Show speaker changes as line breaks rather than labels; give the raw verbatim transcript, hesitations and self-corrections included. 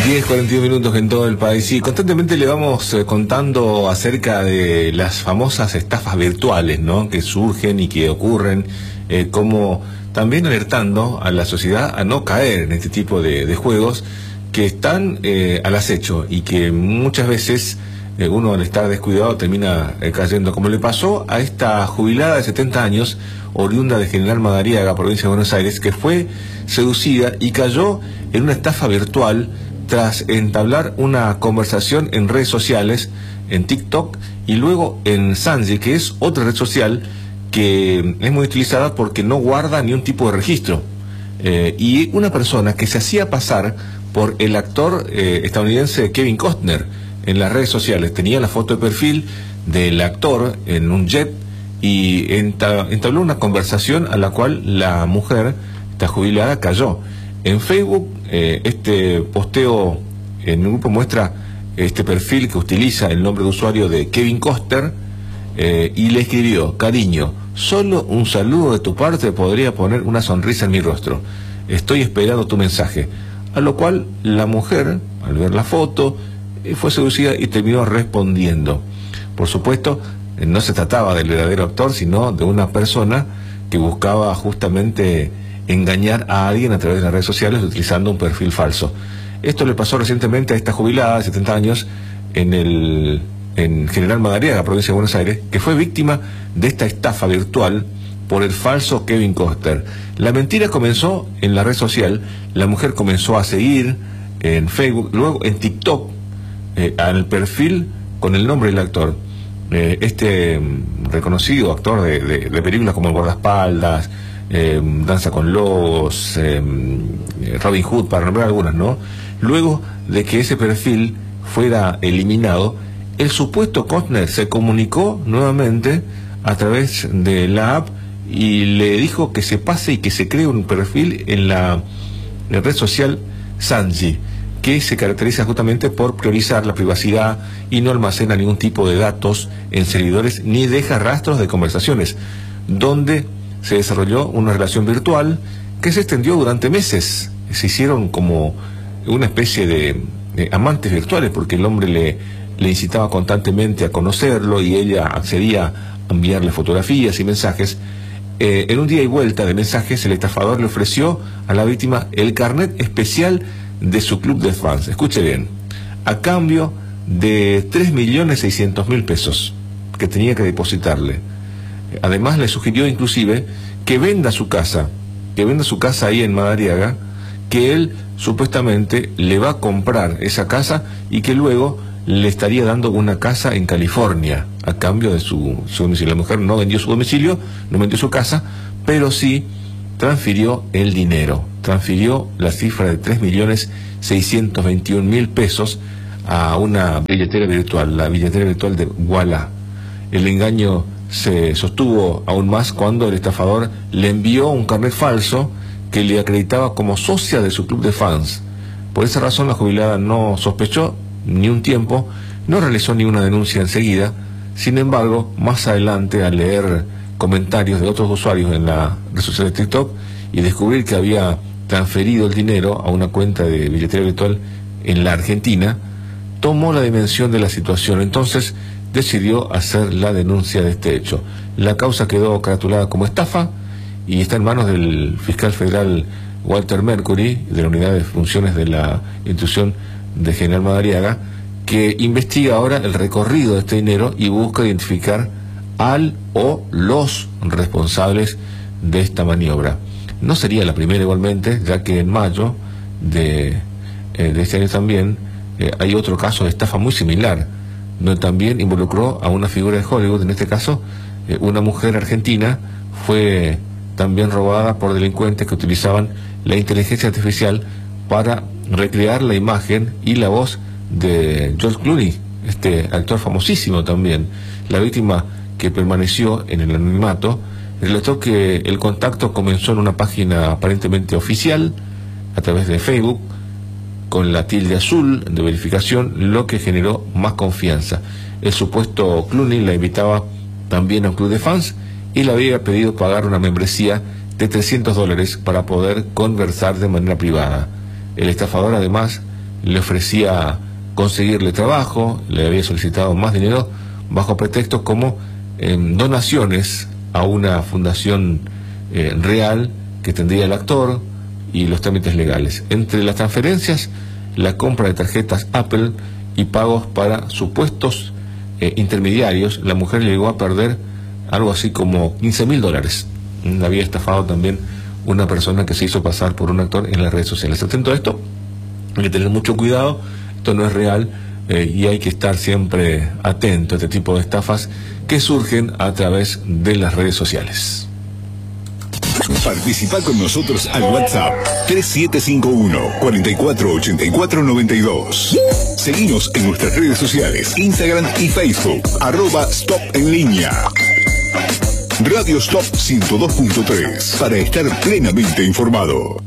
diez cuarenta y uno minutos en todo el país. Y constantemente le vamos eh, contando acerca de las famosas estafas virtuales, ¿no?, que surgen y que ocurren, eh, como también alertando a la sociedad a no caer en este tipo de, de juegos que están eh, al acecho y que muchas veces eh, uno, al estar descuidado, termina eh, cayendo, como le pasó a esta jubilada de setenta años, oriunda de General Madariaga, provincia de Buenos Aires, que fue seducida y cayó en una estafa virtual tras entablar una conversación en redes sociales, en TikTok y luego en Sanji, que es otra red social que es muy utilizada porque no guarda ni un tipo de registro. Eh, y una persona que se hacía pasar por el actor eh, estadounidense Kevin Costner en las redes sociales, tenía la foto de perfil del actor en un jet y entabló una conversación a la cual la mujer, esta jubilada, cayó. En Facebook, eh, este posteo en un grupo muestra este perfil que utiliza el nombre de usuario de Kevin Costner, eh, y le escribió: cariño, solo un saludo de tu parte podría poner una sonrisa en mi rostro. Estoy esperando tu mensaje. A lo cual la mujer, al ver la foto, eh, fue seducida y terminó respondiendo. Por supuesto, eh, no se trataba del verdadero actor, sino de una persona que buscaba justamente engañar a alguien a través de las redes sociales utilizando un perfil falso. Esto le pasó recientemente a esta jubilada de setenta años en el en General Madariaga, provincia de Buenos Aires, que fue víctima de esta estafa virtual por el falso Kevin Costner. La mentira comenzó en la red social, la mujer comenzó a seguir en Facebook, luego en TikTok, eh, al perfil con el nombre del actor. Eh, este mm, reconocido actor de, de, de películas como El Guardaespaldas, Eh, Danza con Lobos, eh, Robin Hood, para nombrar algunas, ¿no? Luego de que ese perfil fuera eliminado, el supuesto Costner se comunicó nuevamente a través de la app y le dijo que se pase y que se cree un perfil en la, en la red social Sanji, que se caracteriza justamente por priorizar la privacidad y no almacena ningún tipo de datos en servidores ni deja rastros de conversaciones, donde se desarrolló una relación virtual que se extendió durante meses. Se hicieron como una especie de, de amantes virtuales, porque el hombre le, le incitaba constantemente a conocerlo y ella accedía a enviarle fotografías y mensajes. Eh, en un día y vuelta de mensajes, el estafador le ofreció a la víctima el carnet especial de su club de fans. Escuche bien: a cambio de tres millones seiscientos mil pesos que tenía que depositarle. Además, le sugirió inclusive que venda su casa, que venda su casa ahí en Madariaga, que él supuestamente le va a comprar esa casa y que luego le estaría dando una casa en California a cambio de su, su domicilio. La mujer no vendió su domicilio, no vendió su casa, pero sí transfirió el dinero, transfirió la cifra de tres millones seiscientos veintiún mil pesos a una billetera virtual, la billetera virtual de Walla. El engaño se sostuvo aún más cuando el estafador le envió un carnet falso que le acreditaba como socia de su club de fans. Por esa razón, la jubilada no sospechó ni un tiempo, no realizó ni una denuncia enseguida. Sin embargo, más adelante, al leer comentarios de otros usuarios en la red social de TikTok y descubrir que había transferido el dinero a una cuenta de billetera virtual en la Argentina, tomó la dimensión de la situación. Entonces decidió hacer la denuncia de este hecho. La causa quedó caratulada como estafa y está en manos del fiscal federal Walter Mercury, de la Unidad de Funciones de la Institución de General Madariaga, que investiga ahora el recorrido de este dinero y busca identificar al o los responsables de esta maniobra. No sería la primera igualmente, ya que en mayo de, eh, de este año también eh, hay otro caso de estafa muy similar, donde también involucró a una figura de Hollywood. En este caso, eh, una mujer argentina fue también robada por delincuentes que utilizaban la inteligencia artificial para recrear la imagen y la voz de George Clooney, este actor famosísimo también. La víctima, que permaneció en el anonimato, relató que el contacto comenzó en una página aparentemente oficial a través de Facebook, con la tilde azul de verificación, lo que generó más confianza. El supuesto Clooney la invitaba también a un club de fans y le había pedido pagar una membresía de trescientos dólares para poder conversar de manera privada. El estafador además le ofrecía conseguirle trabajo, le había solicitado más dinero bajo pretextos como eh, donaciones a una fundación eh, real que tendría el actor y los trámites legales. Entre las transferencias, la compra de tarjetas Apple y pagos para supuestos eh, intermediarios, la mujer llegó a perder algo así como quince mil dólares. Había estafado también una persona que se hizo pasar por un actor en las redes sociales. Atento a esto, hay que tener mucho cuidado, esto no es real eh, y hay que estar siempre atento a este tipo de estafas que surgen a través de las redes sociales.
Participa con nosotros al WhatsApp tres siete cinco uno, cuatro cuatro ocho cuatro nueve dos. Seguinos en nuestras redes sociales, Instagram y Facebook, arroba Stop en línea. Radio Stop ciento dos punto tres, para estar plenamente informado.